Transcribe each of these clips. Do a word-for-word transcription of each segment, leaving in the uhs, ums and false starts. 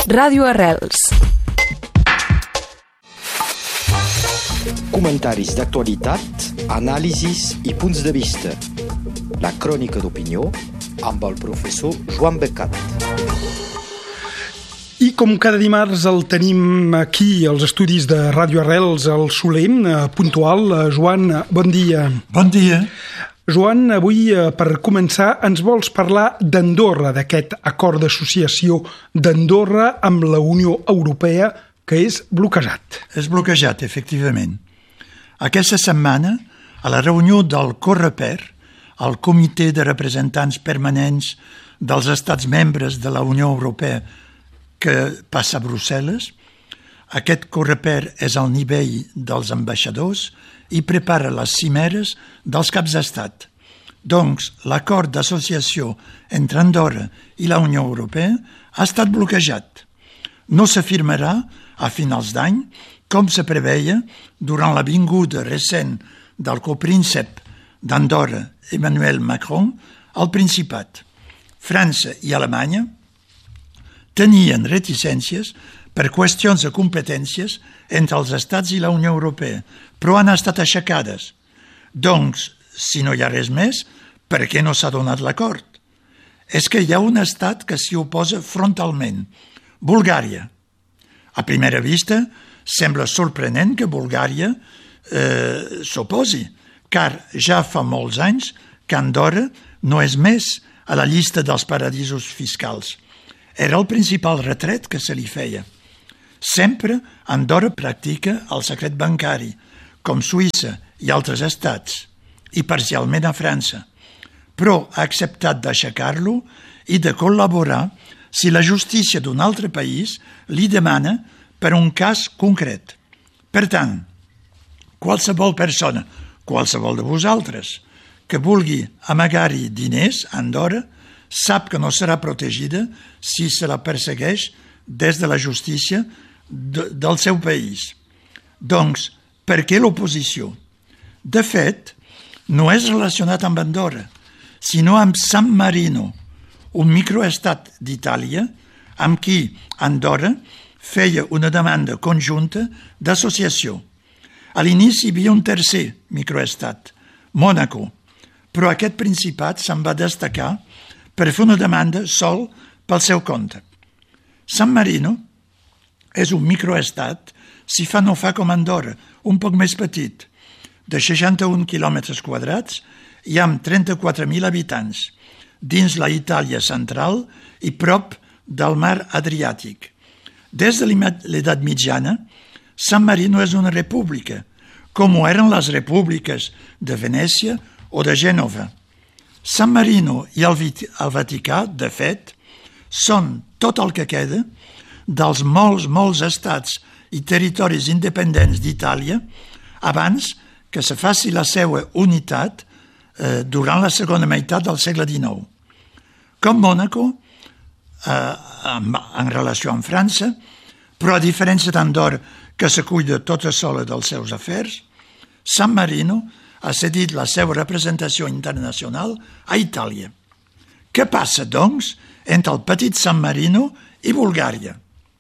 Ràdio Arrels. Comentaris d'actualitat, anàlisis i punts de vista. La crònica d'opinió amb el professor Joan Becat. I com cada dimarts el tenim aquí als estudis de Ràdio Arrels, al Soler, puntual. Joan, bon dia. Bon dia. Joan, avui per començar ens vols parlar d'Andorra, d'aquest acord d'associació d'Andorra amb la Unió Europea que és bloquejat. És bloquejat, efectivament. Aquesta setmana, a la reunió del Coreper, el Comitè de Representants Permanents dels Estats membres de la Unió Europea que passa a Brussel·les, aquest Coreper és al nivell dels ambaixadors i prepara les cimeres dels caps d'estat. Doncs l'acord d'associació entre Andorra i la Unió Europea ha estat bloquejat. No s'afirmarà a finals d'any, com se preveia durant la vinguda recent del copríncep d'Andorra, Emmanuel Macron, al Principat. França i Alemanya tenien reticències per qüestions de competències entre els estats i la Unió Europea, però han estat aixecades. Doncs, si no hi ha res més, per què no s'ha donat l'acord? És que hi ha un estat que s'hi oposa frontalment, Bulgària. A primera vista, sembla sorprenent que Bulgària eh, s'oposi, car ja fa molts anys que Andorra no és més a la llista dels paradisos fiscals. Era el principal retret que se li feia. Sempre Andorra practica el secret bancari, com Suïssa i altres estats, i parcialment a França, però ha acceptat d'aixecar-lo i de col·laborar si la justícia d'un altre país li demana per un cas concret. Per tant, qualsevol persona, qualsevol de vosaltres, que vulgui amagar-hi diners a Andorra, sap que no serà protegida si se la persegueix des de la justícia de, del seu país. Doncs, per què l'oposició? De fet, no és relacionat amb Andorra, sinó amb San Marino, un microestat d'Itàlia amb qui Andorra feia una demanda conjunta d'associació. A l'inici hi havia un tercer microestat, Mònaco, però aquest principat se'n va destacar per fer una demanda sol pel seu compte. San Marino és un microestat, si fa no fa com Andorra, un poc més petit, de seixanta-un quilòmetres quadrats i amb trenta-quatre mil habitants, dins la Itàlia central i prop del mar Adriàtic. Des de l'edat mitjana, San Marino és una república, com ho eren les repúbliques de Venècia o de Gènova. San Marino i el Vaticà, de fet, són tot el que queda dels molts, molts estats i territoris independents d'Itàlia abans que se faci la seva unitat eh, durant la segona meitat del segle dinou. Com Mònaco, eh, en, en relació amb França, però a diferència d'Andorra, que se cuida tota sola dels seus afers, San Marino ha cedit la seva representació internacional a Itàlia. Què passa, doncs, entre el petit San Marino i Bulgària?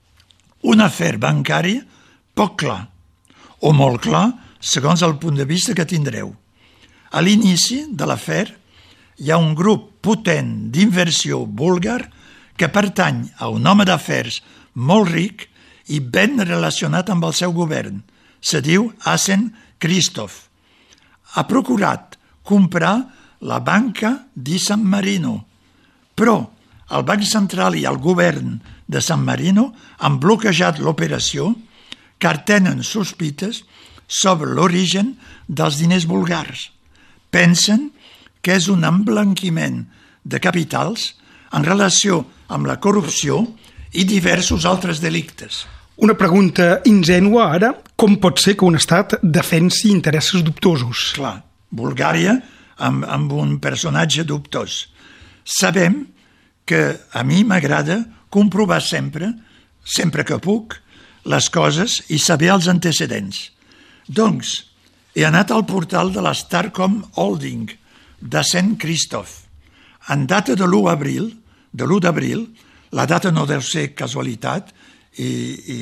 Un afer bancari poc clar, o molt clar, segons el punt de vista que tindreu. A l'inici de l'afer hi ha un grup potent d'inversió búlgar que pertany a un home d'afers molt ric i ben relacionat amb el seu govern. Se diu Asen Christoph. Ha procurat comprar la banca di San Marino, però el Banc Central i el govern de San Marino han bloquejat l'operació car tenen sospites sobre l'origen dels diners bulgars. Pensen que és un emblanquiment de capitals en relació amb la corrupció i diversos altres delictes. Una pregunta ingènua ara, com pot ser que un estat defensi interessos dubtosos? Clar, Bulgària amb, amb un personatge dubtós. Sabem que a mi m'agrada comprovar sempre, sempre que puc, les coses i saber els antecedents. Doncs, he anat al portal de la Starcom Holding de Saint Christophe. En data de l'u d'abril, de l'u d'abril, la data no deu ser casualitat, i, i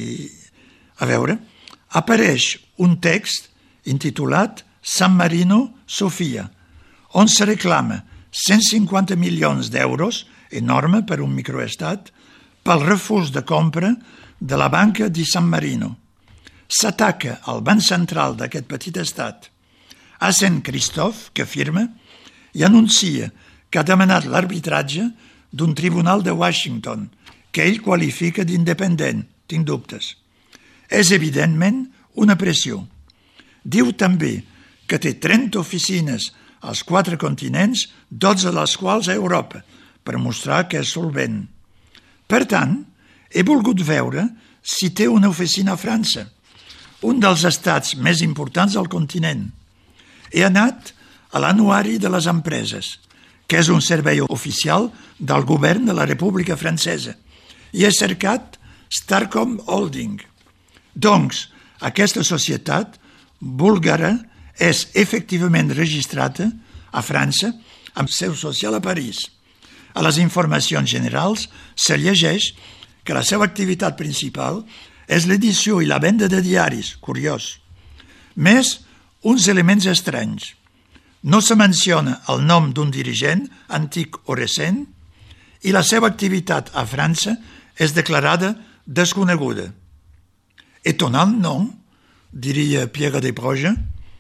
a veure, apareix un text intitulat San Marino Sofia, on se reclama cent cinquanta milions d'euros, enorme per un microestat, pel refús de compra de la banca di San Marino. S'ataca al banc central d'aquest petit estat, a Saint Christophe, que firma, i anuncia que ha demanat l'arbitratge d'un tribunal de Washington, que ell qualifica d'independent, tinc dubtes. És evidentment una pressió. Diu també que té trenta oficines als quatre continents, dotze de les quals a Europa, per mostrar que és solvent. Per tant, he volgut veure si té una oficina a França, un dels estats més importants del continent. He anat a l'Anuari de les Empreses, que és un servei oficial del govern de la República Francesa, i he cercat Starcom Holding. Doncs, aquesta societat búlgara és efectivament registrada a França amb seu social a París. A les informacions generals se llegeix que la seva activitat principal és l'edició i la venda de diaris, curiós. Més, uns elements estranys. No se menciona el nom d'un dirigent, antic o recent, i la seva activitat a França és declarada desconeguda. Étonnant, non? Diria Pierre Desproges.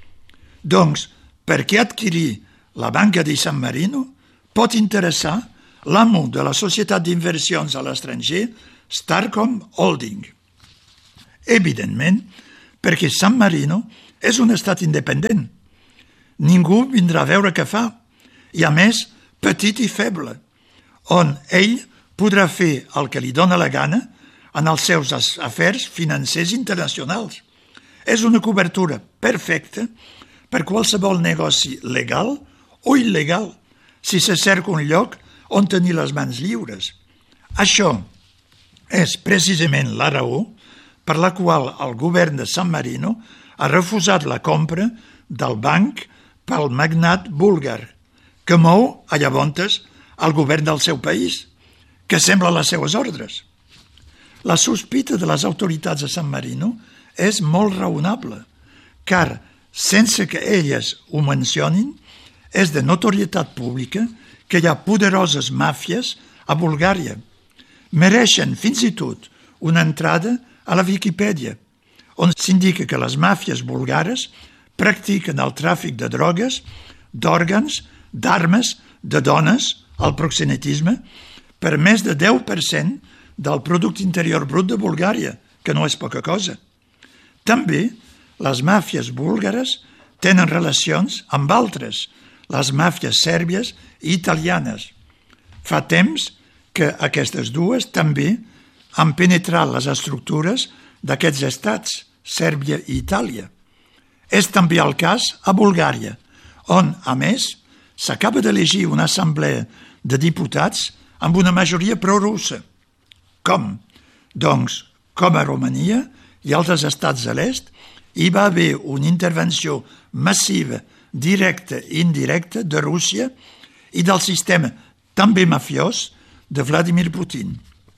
Doncs, per què adquirir la banca di San Marino pot interessar l'amo de la societat d'inversions a l'estranger, Starcom Holding. Evidentment, perquè San Marino és un estat independent. Ningú vindrà a veure què fa, i a més, petit i feble, on ell podrà fer el que li dóna la gana en els seus afers financers internacionals. És una cobertura perfecta per qualsevol negoci legal o il·legal, si se cerca un lloc on tenir les mans lliures. Això és precisament la raó per la qual el govern de San Marino ha refusat la compra del banc pel magnat búlgar, que mou a llavors el govern del seu país, que sembla les seues ordres. La sospita de les autoritats de San Marino és molt raonable, car, sense que elles ho mencionin, és de notorietat pública que hi ha poderoses màfies a Bulgària. Mereixen fins i tot una entrada a la Viquipèdia, on s'indica que les màfies bulgares practiquen el tràfic de drogues, d'òrgans, d'armes, de dones, el proxenetisme, per més de deu per cent del producte interior brut de Bulgària, que no és poca cosa. També les màfies búlgares tenen relacions amb altres, les màfies sèrbies i italianes. Fa temps que aquestes dues també han penetrat les estructures d'aquests estats, Sèrbia i Itàlia. És també el cas a Bulgària, on, a més, s'acaba d'elegir una assemblea de diputats amb una majoria prorussa. Com? Doncs, com a Romania i altres estats de l'est, hi va haver una intervenció massiva, directa i indirecta de Rússia i del sistema també mafiós de Vladimir Putin.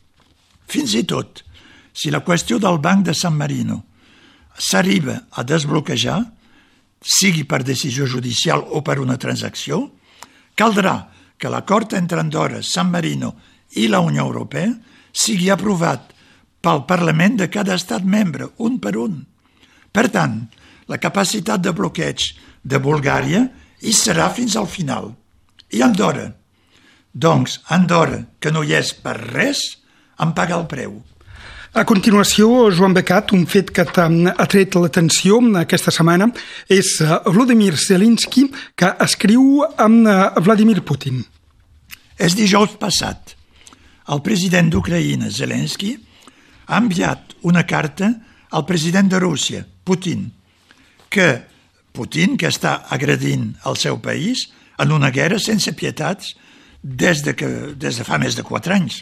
Fins i tot, si la qüestió del Banc de San Marino s'arriba a desbloquejar, sigui per decisió judicial o per una transacció, caldrà que l'acord entre Andorra, San Marino i la Unió Europea sigui aprovat pel Parlament de cada estat membre, un per un. Per tant, la capacitat de bloqueig de Bulgària hi serà fins al final. I Andorra? Doncs Andorra, que no hi és per res, en paga el preu. A continuació, Joan Becat, un fet que t'ha atret l'atenció aquesta setmana és Volodymyr Zelensky, que escriu amb Vladimir Putin. És dijous passat. El president d'Ucraïna, Zelensky, ha enviat una carta al president de Rússia, Putin, que Putin, que està agredint el seu país en una guerra sense pietats des de, que, des de fa més de quatre anys.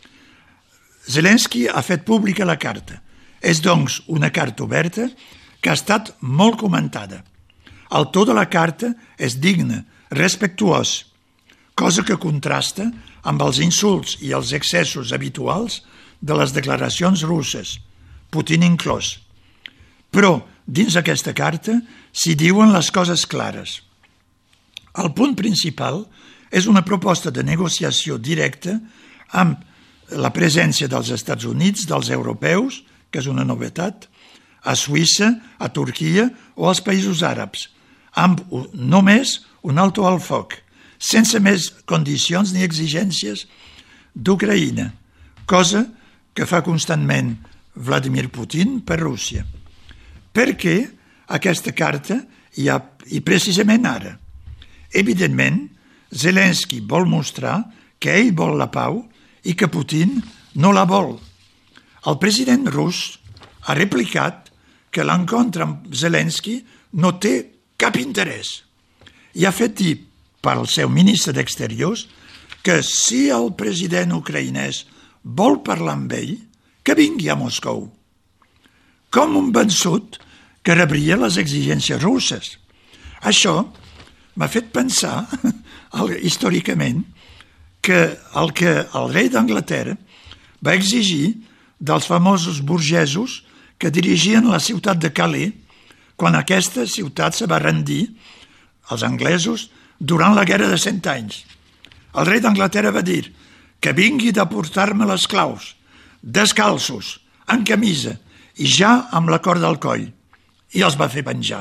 Zelensky ha fet pública la carta. És, doncs, una carta oberta que ha estat molt comentada. El to de la carta és digne, respectuós, cosa que contrasta amb els insults i els excessos habituals de les declaracions russes, Putin inclòs. Però, dins aquesta carta, s'hi diuen les coses clares. El punt principal és una proposta de negociació directa amb la presència dels Estats Units, dels europeus, que és una novetat, a Suïssa, a Turquia o als països àrabs, amb només un alto al foc, sense més condicions ni exigències d'Ucraïna, cosa que fa constantment Vladimir Putin per Rússia. Per què aquesta carta hi ha, i precisament ara? Evidentment, Zelensky vol mostrar que ell vol la pau i que Putin no la vol. El president rus ha replicat que l'encontre amb Zelensky no té cap interès i ha fet dir pel seu ministre d'Exteriors que si el president ucraïnès vol parlar amb ell, que vingui a Moscou. Com un vençut que rebria les exigències russes. Això m'ha fet pensar, històricament, que el que el rei d'Anglaterra va exigir dels famosos burgesos que dirigien la ciutat de Calais quan aquesta ciutat se va rendir als anglesos durant la Guerra de Cent Anys. El rei d'Anglaterra va dir que vingui de portar-me les claus, descalços, en camisa i ja amb la corda al coll, i els va fer penjar.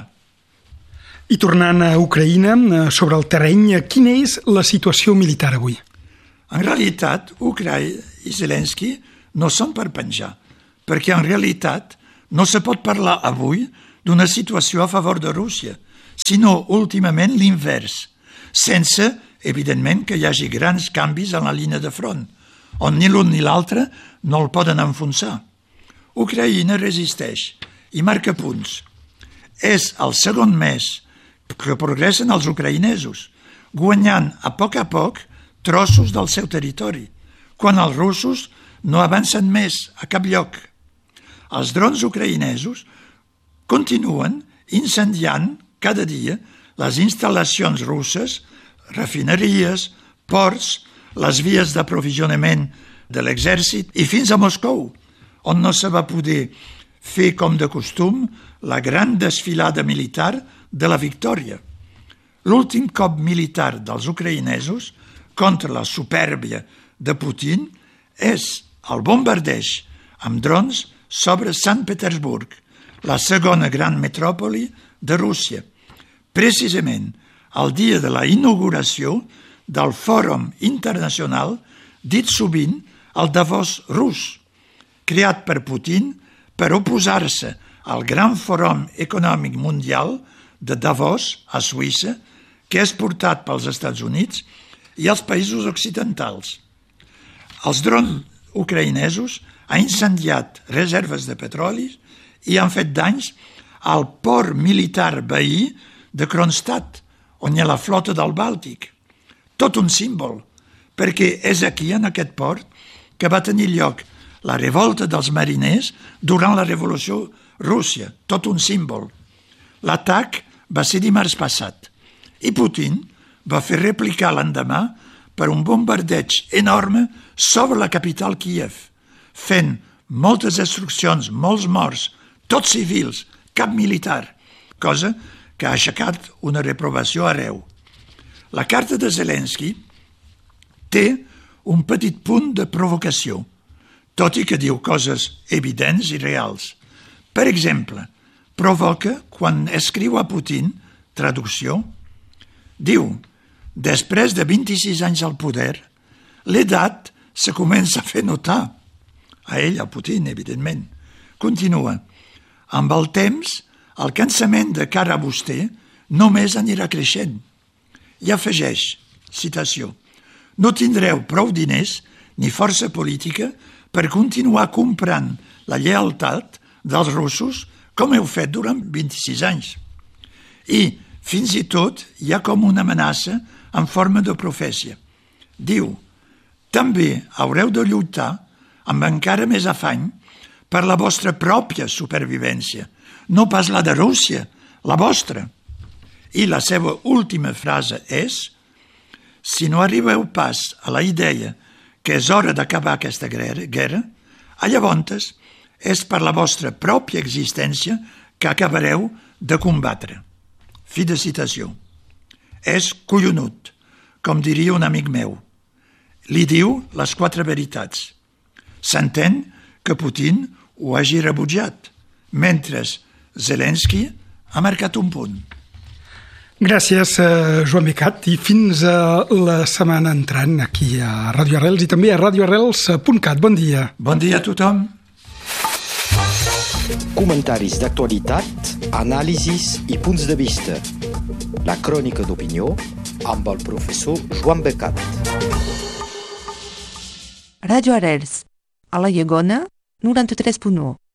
I tornant a Ucraïna, sobre el terreny, quina és la situació militar avui? En realitat, Ucraïna i Zelensky no són per penjar, perquè en realitat no se pot parlar avui d'una situació a favor de Rússia, sinó últimament l'invers, sense, evidentment, que hi hagi grans canvis en la línia de front, on ni l'un ni l'altre no el poden enfonsar. Ucraïna resisteix i marca punts. És el segon mes que progressen els ucraïnesos, guanyant a poc a poc trossos del seu territori, quan els russos no avancen més a cap lloc. Els drons ucraïnesos continuen incendiant cada dia les instal·lacions russes, refineries, ports, les vies d'aprovisionament de l'exèrcit i fins a Moscou, on no se va poder fer com de costum la gran desfilada militar de la victòria. L'últim cop militar dels ucraïnesos contra la supèrbia de Putin és el bombardeig amb drons sobre Sant Petersburg, la segona gran metròpoli de Rússia, precisament el dia de la inauguració del Fòrum Internacional dit sovint el Davos rus, creat per Putin per oposar-se al gran Fòrum Econòmic Mundial de Davos, a Suïssa, que és portat pels Estats Units i els països occidentals. Els drons ucraïnesos han incendiat reserves de petroli i han fet danys al port militar veí de Kronstadt, on hi ha la flota del Bàltic. Tot un símbol, perquè és aquí, en aquest port, que va tenir lloc la revolta dels mariners durant la Revolució Rússia. Tot un símbol. L'atac va ser dimarts passat i Putin va fer replicar l'endemà per un bombardeig enorme sobre la capital Kíev, fent moltes destruccions, molts morts, tots civils, cap militar, cosa que ha aixecat una reprovació arreu. La carta de Zelensky té un petit punt de provocació, tot i que diu coses evidents i reals. Per exemple, provoca quan escriu a Putin, traducció, diu, després de vint-i-sis anys al poder, l'edat se comença a fer notar. A ell, a Putin, evidentment. Continua, amb el temps, el cansament de cara a vostè només anirà creixent. I afegeix, citació, no tindreu prou diners ni força política per continuar comprant la lleialtat dels russos com heu fet durant vint-i-sis anys. I, fins i tot, hi ha com una amenaça en forma de profècia. Diu, també haureu de lluitar amb encara més afany per la vostra pròpia supervivència, no pas la de Rússia, la vostra. I la seva última frase és, si no arribeu pas a la idea que és hora d'acabar aquesta guerra, llavors és per la vostra pròpia existència que acabareu de combatre. Fi de citació. És collonut, com diria un amic meu. Li diu les quatre veritats. S'entén que Putin ho hagi rebutjat, mentre Zelensky ha marcat un punt. Gràcies, Joan Becat, i fins a la setmana entrant aquí a Ràdio Arrels i també a radio arrels punt cat. Bon dia. Bon dia a tothom. Comentaris d'actualitat, anàlisis i punts de vista. La crònica d'opinió amb el professor Joan Becat. Ràdio Arrels, a la Llegona, noranta-tres punt u.